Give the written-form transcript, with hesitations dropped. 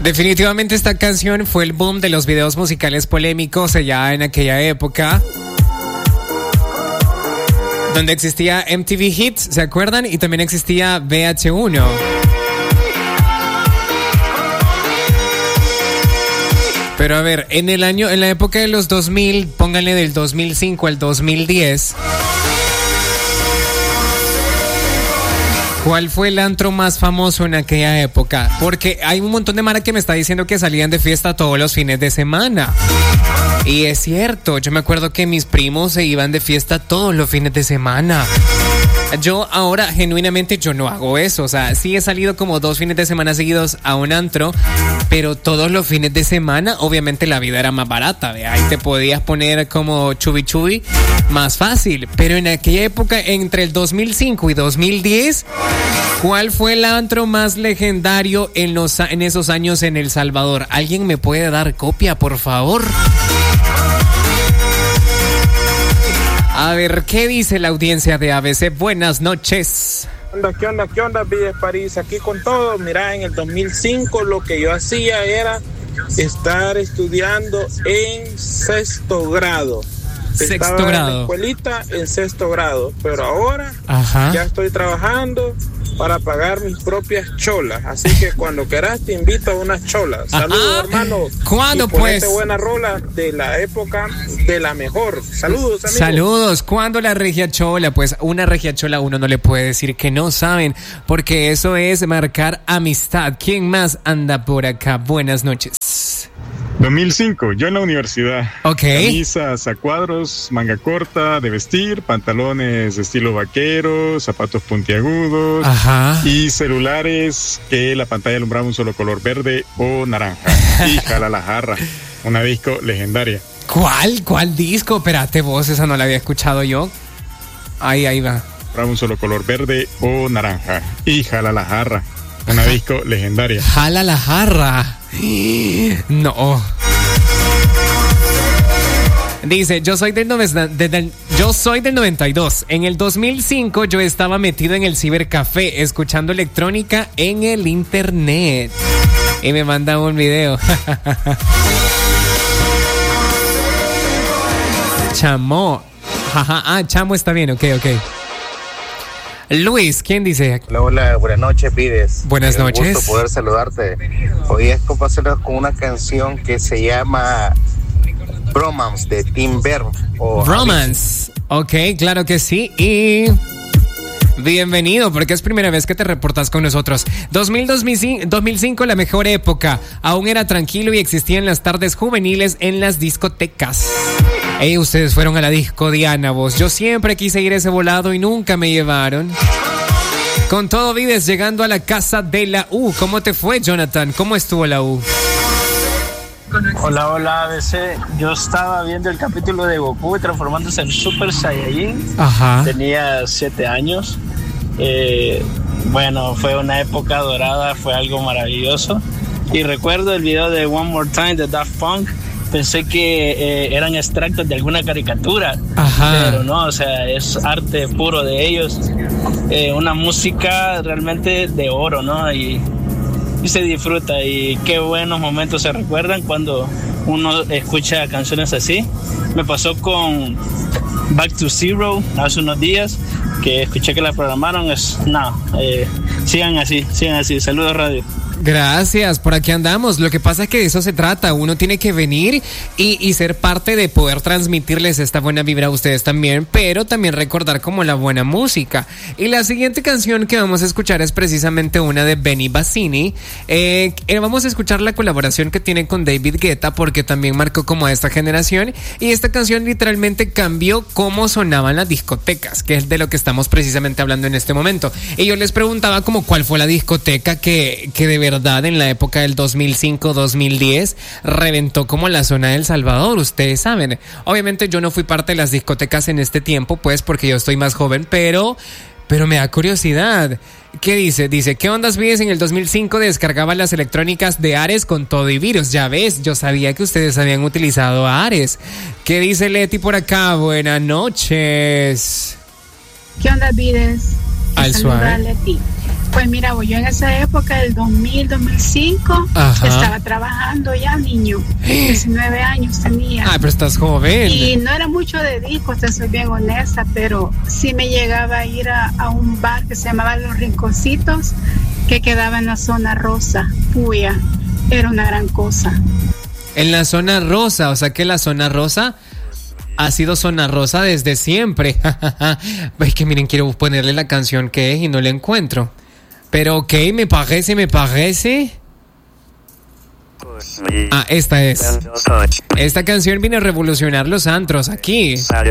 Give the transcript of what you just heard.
Definitivamente esta canción fue el boom de los videos musicales polémicos allá en aquella época, donde existía MTV Hits, ¿se acuerdan? Y también existía VH1. Pero a ver, en la época de los 2000, pónganle del 2005 al 2010, ¿cuál fue el antro más famoso en aquella época? Porque hay un montón de mara que me está diciendo que salían de fiesta todos los fines de semana. Y es cierto, yo me acuerdo que mis primos se iban de fiesta todos los fines de semana. Yo ahora, genuinamente, yo no hago eso. O sea, sí he salido como 2 fines de semana seguidos a un antro, pero todos los fines de semana, obviamente la vida era más barata. ¿Ve? Ahí te podías poner como chubi chubi más fácil. Pero en aquella época, entre el 2005 y 2010, ¿cuál fue el antro más legendario en esos años en El Salvador? ¿Alguien me puede dar copia, por favor? A ver, ¿qué dice la audiencia de ABC? Buenas noches. ¿Qué onda, Villas París? Aquí con todo. Mira, en el 2005 lo que yo hacía era estar estudiando en sexto grado. Estaba en la escuelita en sexto grado, pero ahora ya estoy trabajando para pagar mis propias cholas. Así que cuando quieras te invito a unas cholas. Saludos, hermano. ¿Cuándo, y pues? Buena rola de la época de la mejor. Saludos, amigos. Saludos. ¿Cuándo la regia chola? Pues una regia chola uno no le puede decir que no, ¿saben? Porque eso es marcar amistad. ¿Quién más anda por acá? Buenas noches. 2005, yo en la universidad. Ok. Camisas a cuadros, manga corta de vestir, pantalones de estilo vaquero, zapatos puntiagudos. Ajá. Y celulares que la pantalla alumbraba un solo color, verde o naranja. Y Jala la Jarra, una disco legendaria. ¿Cuál disco? Espérate vos, esa no la había escuchado yo. Ahí va. Alumbraba un solo color, verde o naranja. Y Jala la Jarra, una disco legendaria. Jala la Jarra. No. Dice, yo soy del 92. En el 2005 yo estaba metido en el cibercafé escuchando electrónica en el internet. Y me manda un video. Chamo. Chamo está bien, ok. Luis, ¿quién dice? Hola, buenas noches, Pides. Buenas noches. Un gusto poder saludarte. Hoy es complacerlos con una canción que se llama Bromance de Tim Berg. Bromance. Ok, claro que sí. Y bienvenido, porque es primera vez que te reportas con nosotros. 2005, la mejor época. Aún era tranquilo y existían las tardes juveniles en las discotecas. Ustedes fueron a la disco Diana, vos. Yo siempre quise ir a ese volado y nunca me llevaron. Con todo, Vives llegando a la casa de la U. ¿Cómo te fue, Jonathan? ¿Cómo estuvo la U? Hola, ABC. Yo estaba viendo el capítulo de Goku transformándose en Super Saiyajin. Ajá. Tenía 7 años. Bueno, fue una época dorada, fue algo maravilloso. Y recuerdo el video de One More Time de Daft Punk. Pensé que eran extractos de alguna caricatura. Ajá. Pero no, o sea, es arte puro de ellos. Una música realmente de oro, ¿no? Y se disfruta, y qué buenos momentos se recuerdan cuando uno escucha canciones así. Me pasó con Back to Zero hace unos días, que escuché que la programaron. Sigan así. Saludos, radio. Gracias, por aquí andamos. Lo que pasa es que de eso se trata. Uno tiene que venir y ser parte de poder transmitirles esta buena vibra a ustedes también, pero también recordar como la buena música. Y la siguiente canción que vamos a escuchar es precisamente una de Benny Bassini. Vamos a escuchar la colaboración que tiene con David Guetta, porque también marcó como a esta generación, y esta canción literalmente cambió cómo sonaban las discotecas, que es de lo que estamos precisamente hablando en este momento. Y yo les preguntaba como cuál fue la discoteca que de verdad en la época del 2005-2010 reventó como la zona de El Salvador. Ustedes saben, obviamente yo no fui parte de las discotecas en este tiempo, pues porque yo estoy más joven, pero me da curiosidad. ¿Qué dice? Dice, ¿qué ondas vives? En el 2005 descargaba las electrónicas de Ares con todo y virus. Ya ves, yo sabía que ustedes habían utilizado Ares. ¿Qué dice Leti por acá? Buenas noches. ¿Qué onda, vives? Al suave. Leti. Pues mira, yo en esa época, del 2000, 2005, estaba trabajando ya, niño. 19 años tenía. Ah, pero estás joven. Y no era mucho de discos, te soy bien honesta, pero sí me llegaba a ir a un bar que se llamaba Los Rinconcitos, que quedaba en la zona rosa, Puya. Era una gran cosa. En la zona rosa, o sea que la zona rosa ha sido zona rosa desde siempre. Es que miren, quiero ponerle la canción que es y no la encuentro. Pero ok, me parece. Ah, esta es. Esta canción viene a revolucionar los antros aquí.